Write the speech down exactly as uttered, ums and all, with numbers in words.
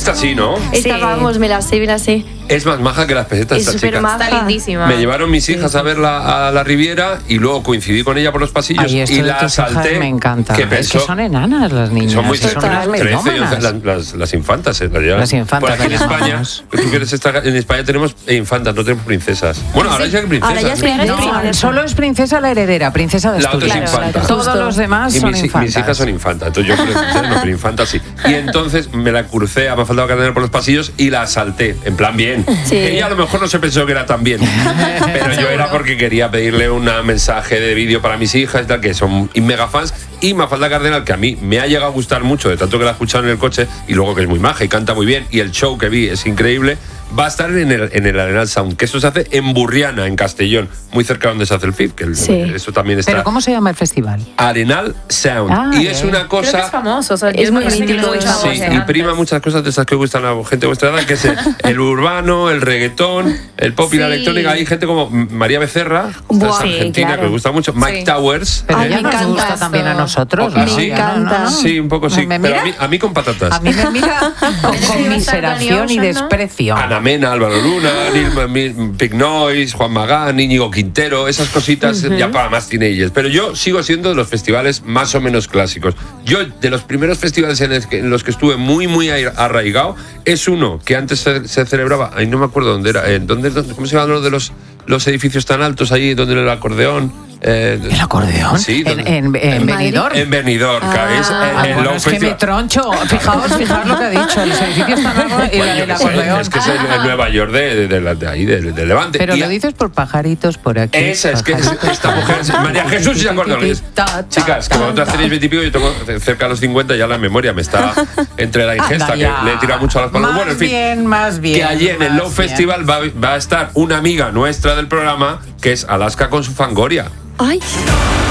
Esta sí, ¿no? Esta, Sí. vamos, me la sé, me la sé. Es más maja que las pesetas Es esta súper chica. maja. Está lindísima. Me llevaron mis hijas a verla a la Riviera y luego coincidí con ella por los pasillos Ay, esto y de la tus hijas salté. me encanta. Que Es pensó, que son enanas las niñas. son muy son unas trece y once, melómanas. las, las, las infantas, en realidad. Las infantas, Por aquí en las España, infantas. tú quieres estar, en España tenemos infantas, no tenemos princesas. Bueno, ahora ya hay princesas. Ahora ya ¿no? sí hay No, princesa. solo es princesa la heredera, princesa de La otra es Asturias. infanta. Todos Justo. los demás Y son mis, hi- infantas. mis hijas son infantas, entonces yo princesa no, pero infanta sí. Y entonces me la crucé a Mafalda Cardenal por los pasillos y la salté, en plan bien. Sí. Ella a lo mejor no se pensó que era tan bien, pero yo era porque quería pedirle un mensaje de vídeo para mis hijas y tal, que son mega fans. Y Mafalda Cardenal, que a mí me ha llegado a gustar mucho, de tanto que la he escuchado en el coche, y luego que es muy maja y canta muy bien, y el show que vi es increíble, va a estar en el, en el Arenal Sound, que eso se hace en Burriana, en Castellón, muy cerca de donde se hace el F I F, que el- Sí. eso también está. ¿Pero cómo se llama el festival? Arenal Sound. Ah, y es bien. una Creo que cosa... es famoso. O sea, Es yo muy me parece que mítico, lo he es escuchado Sí, antes. y prima muchas cosas de esas que gustan a la gente de vuestra edad, que es el, el urbano, el reggaetón, el pop y la Sí. electrónica. Hay gente como María Becerra, Buah, esta es sí, argentina, claro. que me gusta mucho, Mike Sí. Towers. Pero Ay, ella me nos encanta gusta eso. también a nosotros. Ah, ¿no? sí. Me encanta. Sí, un poco sí. ¿Me Pero a mira? mí, a mí con patatas. A mí me mira con Ese sí va a estar conmiseración Dani y Ocean, ¿no? desprecio. Ana Mena, Álvaro Luna, Nil- Mi- Big Noise, Juan Magán, Íñigo Quintero, esas cositas ya para más teenagers. Pero yo sigo siendo de los festivales más o menos clásicos. Yo, de los primeros festivales en, los que, en los que estuve muy, muy arraigado, es uno que antes se, se celebraba, ay, no me acuerdo dónde era, eh, ¿dónde, dónde- ¿cómo se llama lo de los, los edificios tan altos ahí, donde el acordeón? Eh, ¿El acordeón? Sí, en, donde- en, en ¿En Benidorm. en Benidorm, que es Ah, el, el bueno, Low es que me Festival. troncho. Fijaos, fijaos lo que ha dicho. Los edificios están largos y Bueno, la yo del qué sé, acordeón. es que es el, el Nueva York de, de, de, la- de ahí, de, de Levante. Pero Y lo a- dices por pajaritos por aquí. Esa es que es- pajaritos. esta mujer, es- María Jesús, ¿se acuerdan? Chicas, que vosotras tenéis veintipico, yo tengo cerca de los cincuenta, ya la memoria me está entre la ingesta, Anda ya. que le he tirado mucho a las palabras. Más Bueno, en fin, bien, más bien. que allí en el más Low bien. Festival va, va a estar una amiga nuestra del programa, que es Alaska con su Fangoria. Ay,